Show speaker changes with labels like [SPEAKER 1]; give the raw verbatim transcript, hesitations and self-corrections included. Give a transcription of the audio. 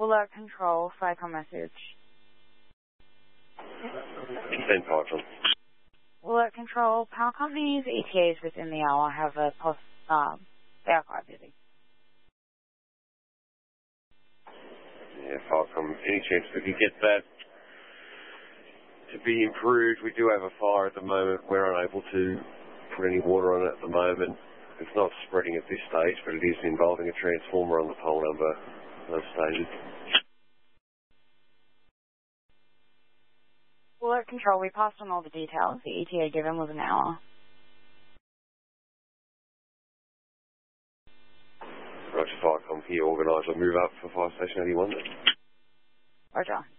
[SPEAKER 1] Alert Control, FICOM message.
[SPEAKER 2] Send Python.
[SPEAKER 1] Alert Control, power companies, E T As within the hour have a post, um, they are quite busy.
[SPEAKER 2] Yeah, Falcom, any chance we could get that to be improved? We do have a fire at the moment. We're unable to put any water on it at the moment. It's not spreading at this stage, but it is involving a transformer on the pole number, as stated.
[SPEAKER 1] Alert Control, we passed on all the details. The E T A given was an hour.
[SPEAKER 2] Roger, Falcom here, organise a move up for Fire Station eighty-one.
[SPEAKER 1] Roger.